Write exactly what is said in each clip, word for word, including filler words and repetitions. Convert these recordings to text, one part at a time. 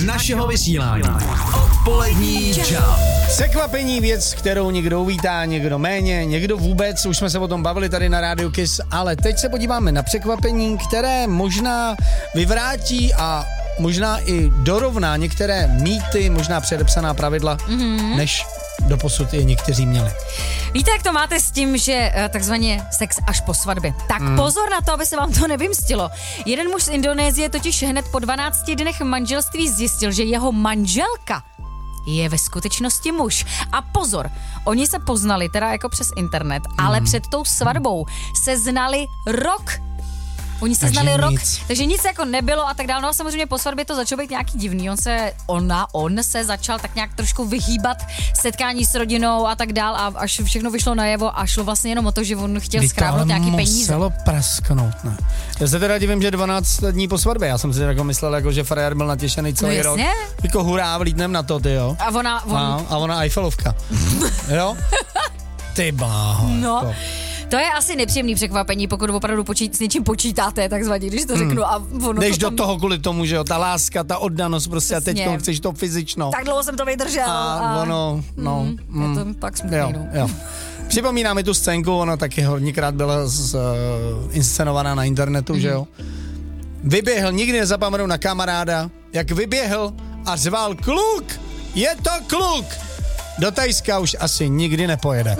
z našeho vysílání. Odpolední čau. Překvapení, věc, kterou někdo uvítá, někdo méně, někdo vůbec, už jsme se o tom bavili tady na Rádiu Kiss, ale teď se podíváme na překvapení, které možná vyvrátí a možná i dorovná některé mýty, možná předepsaná pravidla, mm-hmm. než doposud je někteří měli. Víte, jak to máte s tím, že takzvaně sex až po svatbě? Tak mm. pozor na to, aby se vám to nevymstilo. Jeden muž z Indonésie totiž hned po dvanácti dnech manželství zjistil, že jeho manželka je ve skutečnosti muž. A pozor, oni se poznali teda jako přes internet, mm. ale před tou svatbou se znali rok. Oni se takže znali rok, nic. takže nic jako nebylo a tak dále. No a samozřejmě po svatbě to začalo být nějaký divný. On se, ona, on se začal tak nějak trošku vyhýbat setkání s rodinou a tak dál a až všechno vyšlo najevo a šlo vlastně jenom o to, že on chtěl schrábnout nějaký peníze. Muselo prasknout, ne? Já se teda divím, že dvanáct dní po svatbě. Já jsem si jako myslel, jako, že frajer byl natěšený celý no, rok. Jako hurá, vlítnem na to, ty jo. A ona... On... A, a ona Eiffelovka. Jo? Ty bláho. No. Jako. To je asi nepříjemný překvapení, pokud opravdu počít, s něčím počítáte, takzvaně, když to řeknu. A ono Jdeš to tam... do toho kvůli tomu, že jo, ta láska, ta oddanost prostě Přesně. a teď chceš to fyzično. Tak dlouho jsem to vydržel. A, a... ono, no. Mm, mm, je to pak smutný, jo, no. jo. Připomíná mi tu scénku, ona taky hodněkrát byla z, uh, inscenovaná na internetu, mm. že jo. Vyběhl, nikdy nezapomenu na kamaráda, jak vyběhl a řval kluk, je to kluk. Do Tajska už asi nikdy nepojede.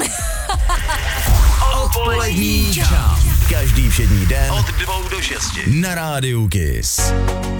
Odpolední čau. Každý všední den od dvou do šesti na Rádiu Kiss.